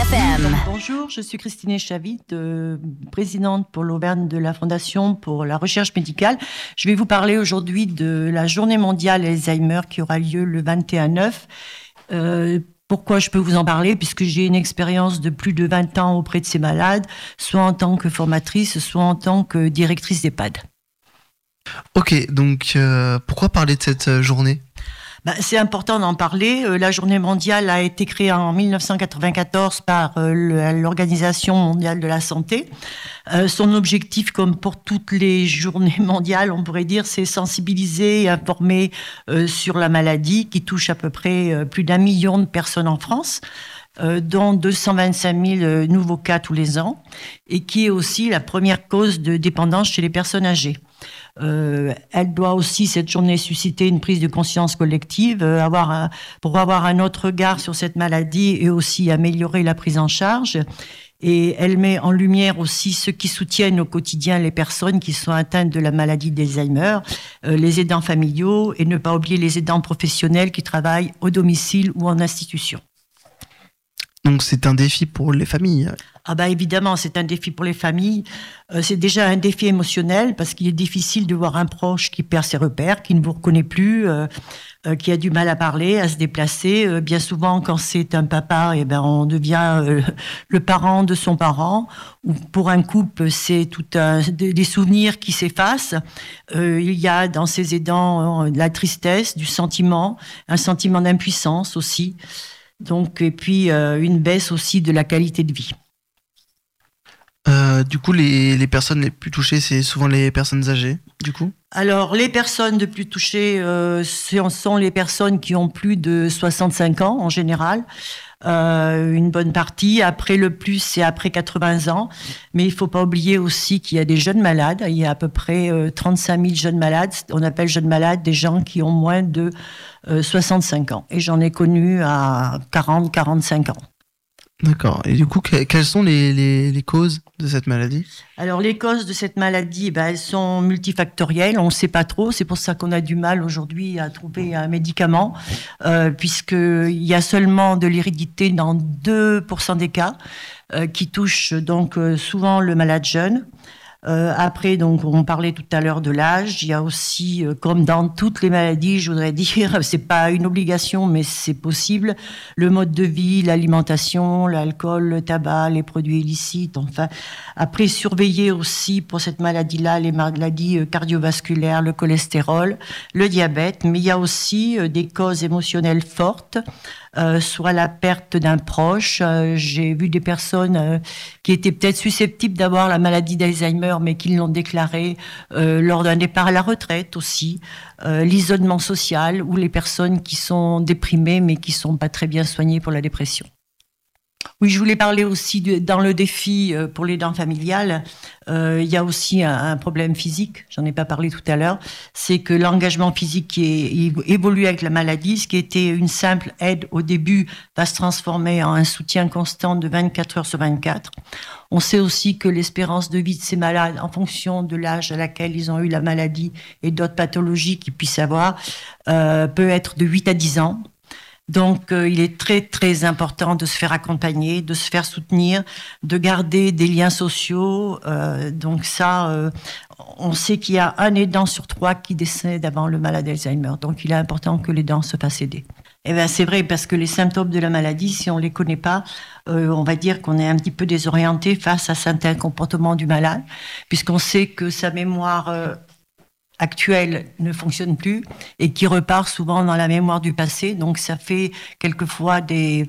FM. Bonjour, je suis Christine Chavit, présidente pour l'Auvergne de la Fondation pour la recherche médicale. Je vais vous parler aujourd'hui de la journée mondiale Alzheimer qui aura lieu le 21/9. Pourquoi je peux vous en parler? Puisque j'ai une expérience de plus de 20 ans auprès de ces malades, soit en tant que formatrice, soit en tant que directrice d'EHPAD. Ok, donc pourquoi parler de cette journée ? C'est important d'en parler. La journée mondiale a été créée en 1994 par l'Organisation mondiale de la santé. Son objectif, comme pour toutes les journées mondiales, on pourrait dire, c'est sensibiliser et informer sur la maladie qui touche à peu près plus d'1 million de personnes en France, dont 225 000 nouveaux cas tous les ans, et qui est aussi la première cause de dépendance chez les personnes âgées. Elle doit aussi, cette journée, susciter une prise de conscience collective, pour avoir un autre regard sur cette maladie et aussi améliorer la prise en charge. Et elle met en lumière aussi ceux qui soutiennent au quotidien les personnes qui sont atteintes de la maladie d'Alzheimer, les aidants familiaux, et ne pas oublier les aidants professionnels qui travaillent au domicile ou en institution. Donc c'est un défi pour les familles. Évidemment, c'est un défi pour les familles. C'est déjà un défi émotionnel parce qu'il est difficile de voir un proche qui perd ses repères, qui ne vous reconnaît plus, qui a du mal à parler, à se déplacer. Bien souvent, quand c'est un papa, on devient le parent de son parent. Ou pour un couple, c'est des souvenirs qui s'effacent. Il y a dans ces aidants de la tristesse, du sentiment, un sentiment d'impuissance aussi. Donc, et puis une baisse aussi de la qualité de vie. Du coup, les personnes les plus touchées, c'est souvent les personnes âgées, du coup ? Alors, les personnes les plus touchées, ce sont les personnes qui ont plus de 65 ans, en général. Une bonne partie. Après, le plus, c'est après 80 ans. Mais il ne faut pas oublier aussi qu'il y a des jeunes malades. Il y a à peu près 35 000 jeunes malades. On appelle jeunes malades des gens qui ont moins de 65 ans. Et j'en ai connu à 40-45 ans. D'accord. Et du coup, quelles sont les causes de cette maladie ? Alors, les causes de cette maladie, elles sont multifactorielles. On ne sait pas trop. C'est pour ça qu'on a du mal aujourd'hui à trouver un médicament, puisqu'il y a seulement de l'hérédité dans 2% des cas, qui touchent donc souvent le malade jeune. Après, donc, on parlait tout à l'heure de l'âge. Il y a aussi, comme dans toutes les maladies, je voudrais dire, c'est pas une obligation, mais c'est possible, le mode de vie, l'alimentation, l'alcool, le tabac, les produits illicites, enfin. Après, surveiller aussi pour cette maladie-là, les maladies cardiovasculaires, le cholestérol, le diabète, mais il y a aussi des causes émotionnelles fortes, soit la perte d'un proche. J'ai vu des personnes qui étaient peut-être susceptibles d'avoir la maladie d'Alzheimer, mais qui l'ont déclaré lors d'un départ à la retraite aussi. L'isolement social ou les personnes qui sont déprimées, mais qui ne sont pas très bien soignées pour la dépression. Oui, je voulais parler aussi dans le défi pour les dents familiales. Il y a aussi un problème physique, j'en ai pas parlé tout à l'heure, c'est que l'engagement physique qui évolue avec la maladie, ce qui était une simple aide au début, va se transformer en un soutien constant de 24 heures sur 24. On sait aussi que l'espérance de vie de ces malades, en fonction de l'âge à laquelle ils ont eu la maladie et d'autres pathologies qu'ils puissent avoir, peut être de 8 à 10 ans. Donc, il est très, très important de se faire accompagner, de se faire soutenir, de garder des liens sociaux. Donc ça, on sait qu'il y a un aidant sur 3 qui décède avant le malade d'Alzheimer. Donc, il est important que l'aidant se fasse aider. C'est vrai, parce que les symptômes de la maladie, si on ne les connaît pas, on va dire qu'on est un petit peu désorienté face à certains comportements du malade, puisqu'on sait que sa mémoire actuelle ne fonctionne plus et qui repart souvent dans la mémoire du passé. Donc, ça fait quelquefois des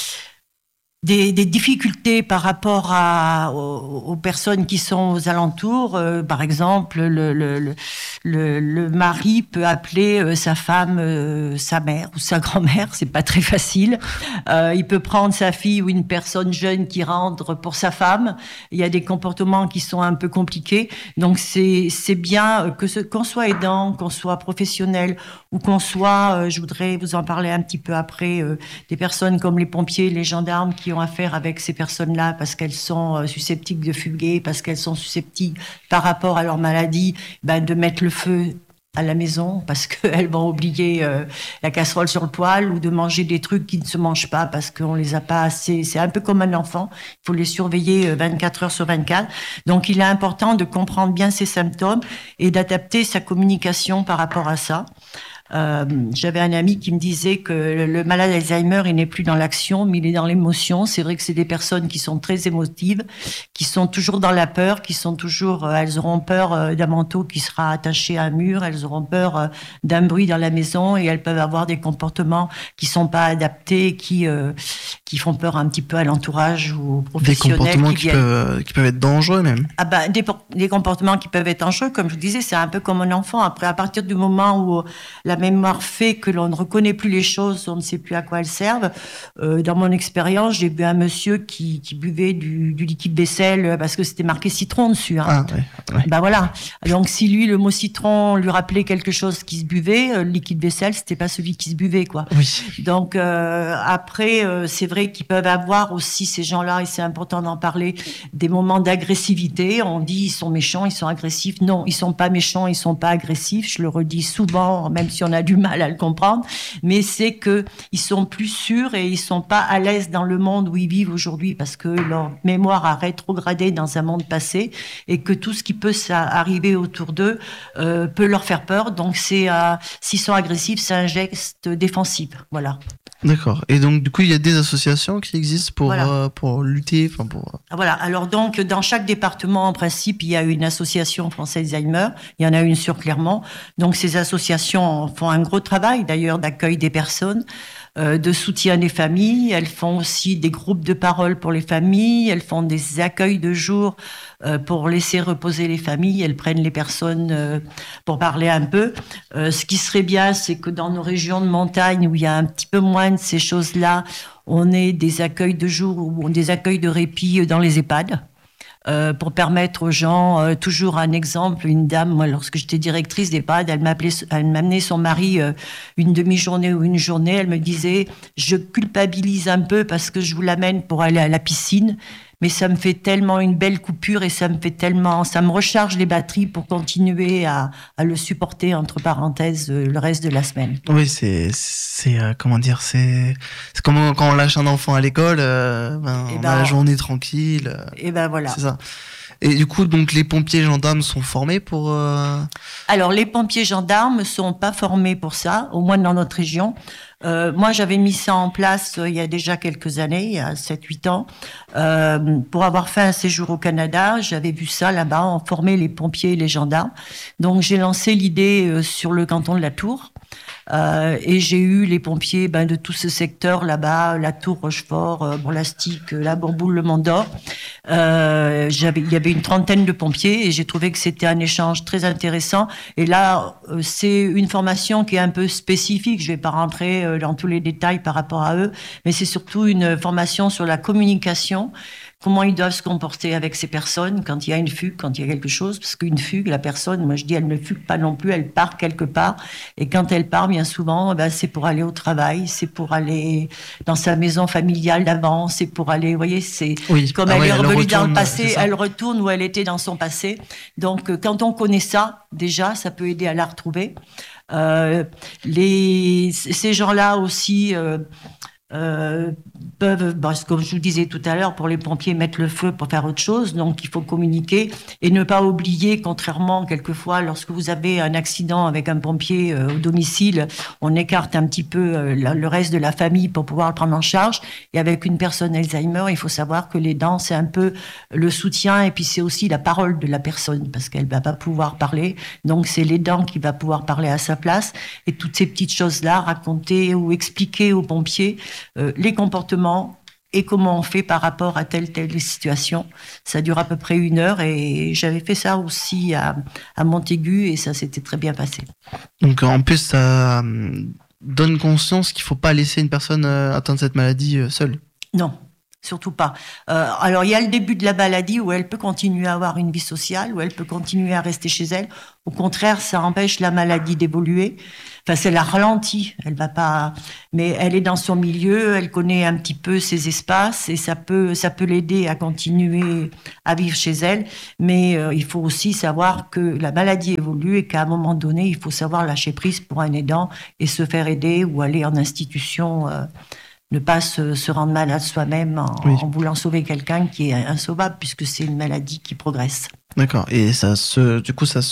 difficultés par rapport aux personnes qui sont aux alentours. Par exemple, le mari peut appeler sa femme sa mère ou sa grand-mère, c'est pas très facile. Il peut prendre sa fille ou une personne jeune qui rentre pour sa femme. Il y a des comportements qui sont un peu compliqués. Donc c'est bien qu'on soit aidant, qu'on soit professionnel ou qu'on soit, je voudrais vous en parler un petit peu après, des personnes comme les pompiers, les gendarmes qui ont affaire avec ces personnes-là parce qu'elles sont susceptibles de fuguer, parce qu'elles sont susceptibles par rapport à leur maladie, de mettre le feu à la maison parce qu'elles vont oublier la casserole sur le poêle ou de manger des trucs qui ne se mangent pas parce qu'on les a pas assez. C'est un peu comme un enfant. Il faut les surveiller 24 heures sur 24. Donc, il est important de comprendre bien ces symptômes et d'adapter sa communication par rapport à ça. J'avais un ami qui me disait que le malade Alzheimer, il n'est plus dans l'action, mais il est dans l'émotion. C'est vrai que c'est des personnes qui sont très émotives, qui sont toujours dans la peur, qui sont toujours, elles auront peur d'un manteau qui sera attaché à un mur, elles auront peur d'un bruit dans la maison et elles peuvent avoir des comportements qui sont pas adaptés, qui font peur un petit peu à l'entourage ou aux professionnels. Des comportements qui peuvent être dangereux même. Ah ben, des comportements qui peuvent être dangereux, comme je vous disais, c'est un peu comme un enfant. Après, à partir du moment où la mémoire fait que l'on ne reconnaît plus les choses, on ne sait plus à quoi elles servent. Dans mon expérience, j'ai vu un monsieur qui buvait du liquide vaisselle parce que c'était marqué citron dessus. Hein. Ah, ouais. Ben voilà. Donc si lui, le mot citron lui rappelait quelque chose qui se buvait, le liquide vaisselle, c'était pas celui qui se buvait, quoi. Oui. Donc après, c'est vrai qu'ils peuvent avoir aussi ces gens-là, et c'est important d'en parler, des moments d'agressivité. On dit ils sont méchants, ils sont agressifs. Non, ils sont pas méchants, ils sont pas agressifs. Je le redis souvent, même si on a du mal à le comprendre, mais c'est que ils sont plus sûrs et ils sont pas à l'aise dans le monde où ils vivent aujourd'hui parce que leur mémoire a rétrogradé dans un monde passé et que tout ce qui peut arriver autour d'eux peut leur faire peur. Donc s'ils sont agressifs, c'est un geste défensif. Voilà. D'accord. Et donc, du coup, il y a des associations qui existent pour lutter, Voilà. Alors donc, dans chaque département, en principe, il y a une association française Alzheimer. Il y en a une sur Clermont. Donc, ces associations font un gros travail, d'ailleurs, d'accueil des personnes, de soutien des familles. Elles font aussi des groupes de parole pour les familles. Elles font des accueils de jour pour laisser reposer les familles. Elles prennent les personnes pour parler un peu. Ce qui serait bien, c'est que dans nos régions de montagne, où il y a un petit peu moins de ces choses-là, on ait des accueils de jour ou des accueils de répit dans les EHPAD. Pour permettre aux gens, toujours un exemple, une dame, moi, lorsque j'étais directrice d'EHPAD, elle m'amenait son mari une demi-journée ou une journée, elle me disait, je culpabilise un peu parce que je vous l'amène pour aller à la piscine, mais ça me fait tellement une belle coupure et ça me recharge les batteries pour continuer à le supporter, entre parenthèses, le reste de la semaine. Oui, c'est comment dire, c'est comme quand on lâche un enfant à l'école, on a la journée tranquille. Et ben voilà. C'est ça. Et du coup, donc les pompiers gendarmes sont formés pour. Alors, les pompiers gendarmes sont pas formés pour ça, au moins dans notre région. Moi, j'avais mis ça en place il y a déjà quelques années, il y a 7-8 ans, pour avoir fait un séjour au Canada. J'avais vu ça là-bas, on formait les pompiers et les gendarmes. Donc, j'ai lancé l'idée sur le canton de la Tour. Et j'ai eu les pompiers de tout ce secteur là-bas, la Tour, Rochefort, Bourlastic, la Bourboule, le Mont-d'Or. Il y avait une 30aine de pompiers et j'ai trouvé que c'était un échange très intéressant. Et là, c'est une formation qui est un peu spécifique. Je vais pas rentrer dans tous les détails par rapport à eux, mais c'est surtout une formation sur la communication. Comment ils doivent se comporter avec ces personnes quand il y a une fugue, quand il y a quelque chose. Parce qu'une fugue, la personne, moi je dis, elle ne fugue pas non plus, elle part quelque part. Et quand elle part, bien souvent, c'est pour aller au travail, c'est pour aller dans sa maison familiale d'avant, c'est pour aller, vous voyez, c'est comme elle est revenue dans le passé, elle retourne où elle était dans son passé. Donc, quand on connaît ça, déjà, ça peut aider à la retrouver. Ces gens-là aussi... peuvent, comme je vous disais tout à l'heure, pour les pompiers, mettre le feu pour faire autre chose. Donc, il faut communiquer et ne pas oublier, contrairement, quelquefois, lorsque vous avez un accident avec un pompier au domicile, on écarte un petit peu le reste de la famille pour pouvoir le prendre en charge. Et avec une personne Alzheimer, il faut savoir que les dents, c'est un peu le soutien et puis c'est aussi la parole de la personne parce qu'elle va pas pouvoir parler. Donc, c'est les dents qui va pouvoir parler à sa place. Et toutes ces petites choses-là, raconter ou expliquer aux pompiers les comportements et comment on fait par rapport à telle situation. Ça dure à peu près 1 heure et j'avais fait ça aussi à Montaigu et ça s'était très bien passé. Donc en plus, ça donne conscience qu'il ne faut pas laisser une personne atteinte de cette maladie seule. Non. Surtout pas. Alors, il y a le début de la maladie où elle peut continuer à avoir une vie sociale, où elle peut continuer à rester chez elle. Au contraire, ça empêche la maladie d'évoluer. Enfin, c'est la ralentit. Elle va pas, mais elle est dans son milieu, elle connaît un petit peu ses espaces et ça peut l'aider à continuer à vivre chez elle. Mais il faut aussi savoir que la maladie évolue et qu'à un moment donné, il faut savoir lâcher prise pour un aidant et se faire aider ou aller en institution. Ne pas se rendre malade soi-même en voulant sauver quelqu'un qui est insauvable puisque c'est une maladie qui progresse. D'accord. Et ça se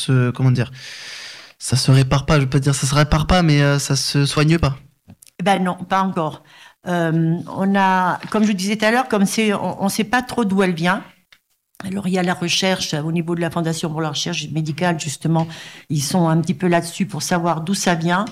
répare pas. Je veux pas dire ça se répare pas, mais ça se soigne pas. Ben non, pas encore. On a, comme je disais tout à l'heure, on sait pas trop d'où elle vient. Alors, il y a la recherche au niveau de la Fondation pour la recherche médicale, justement. Ils sont un petit peu là-dessus pour savoir d'où ça vient.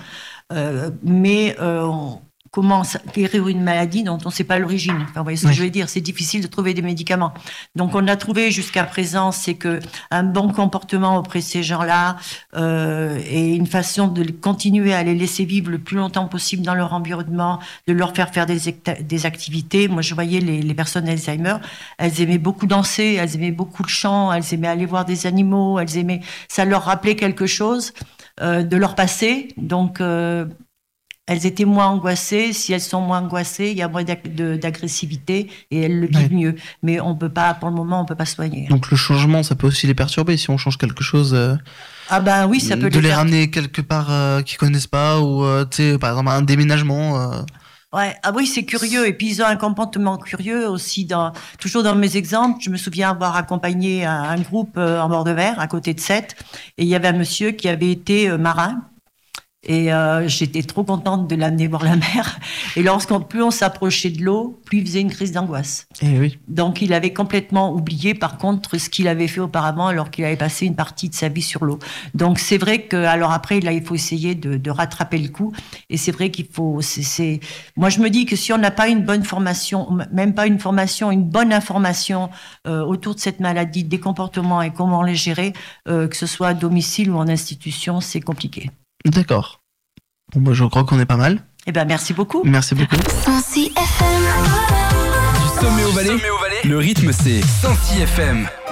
Comment guérir une maladie dont on ne sait pas l'origine. Enfin, vous voyez ce que je veux dire, c'est difficile de trouver des médicaments. Donc, on a trouvé jusqu'à présent, c'est que un bon comportement auprès de ces gens-là et une façon de continuer à les laisser vivre le plus longtemps possible dans leur environnement, de leur faire des activités. Moi, je voyais les personnes Alzheimer, elles aimaient beaucoup danser, elles aimaient beaucoup le chant, elles aimaient aller voir des animaux, ça leur rappelait quelque chose de leur passé. Donc, elles étaient moins angoissées. Si elles sont moins angoissées, il y a moins d'agressivité et elles le vivent mieux. Mais on peut pas, pour le moment, on peut pas soigner. Donc le changement, ça peut aussi les perturber si on change quelque chose. Ah ben oui, ça peut de les ramener quelque part qu'ils connaissent pas ou par exemple un déménagement. Ouais, ah oui, c'est curieux. Et puis ils ont un comportement curieux aussi. Toujours dans mes exemples, je me souviens avoir accompagné un groupe en bord de mer à côté de Sète, et il y avait un monsieur qui avait été marin. Et j'étais trop contente de l'amener voir la mer. Et plus on s'approchait de l'eau, plus il faisait une crise d'angoisse. Et oui. Donc il avait complètement oublié, par contre, ce qu'il avait fait auparavant, alors qu'il avait passé une partie de sa vie sur l'eau. Donc c'est vrai que, alors après, là, il faut essayer de rattraper le coup. Et c'est vrai qu'il faut. Moi, je me dis que si on n'a pas une bonne formation, même pas une formation, une bonne information autour de cette maladie, des comportements et comment les gérer, que ce soit à domicile ou en institution, c'est compliqué. D'accord. Bon, bah, je crois qu'on est pas mal. Eh ben, merci beaucoup. Merci beaucoup. 106 FM. Du sommet au Valais, le rythme c'est 106 FM.